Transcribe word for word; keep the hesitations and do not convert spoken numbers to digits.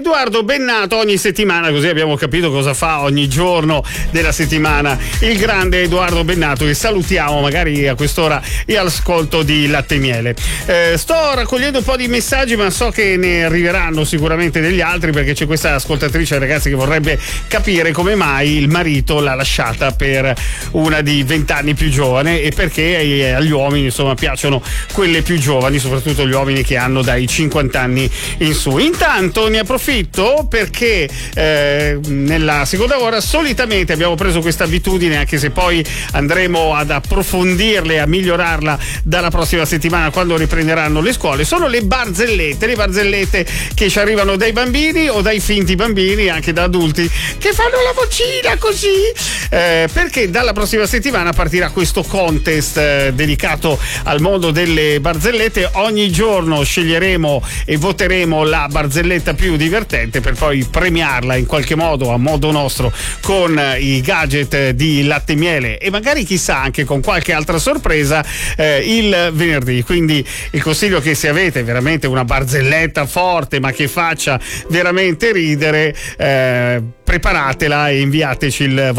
Edoardo Bennato ogni settimana, così abbiamo capito cosa fa ogni giorno della settimana il grande Edoardo Bennato, che salutiamo magari a quest'ora e all'ascolto di Latte e Miele. Eh, sto raccogliendo un po' di messaggi, ma so che ne arriveranno sicuramente degli altri, perché c'è questa ascoltatrice, ragazzi, che vorrebbe capire come mai il marito l'ha lasciata per una di vent'anni più giovane e perché agli uomini insomma piacciono quelle più giovani, soprattutto gli uomini che hanno dai cinquanta anni in su. Intanto ne approfitto perché eh, nella seconda ora solitamente abbiamo preso questa abitudine, anche se poi andremo ad approfondirle, a migliorarla dalla prossima settimana quando riprenderanno le scuole, sono le barzellette, le barzellette che ci arrivano dai bambini o dai finti bambini, anche da adulti che fanno la vocina così, eh, perché dalla prossima settimana partirà questo contest eh, dedicato al mondo delle barzellette. Ogni giorno sceglieremo e voteremo la barzelletta più divertente per poi premiarla in qualche modo, a modo nostro, con i gadget di Latte e Miele e magari chissà anche con qualche altra sorpresa eh, il venerdì. Quindi il consiglio, che se avete veramente una barzelletta forte ma che faccia veramente ridere, eh, preparatela e inviateci il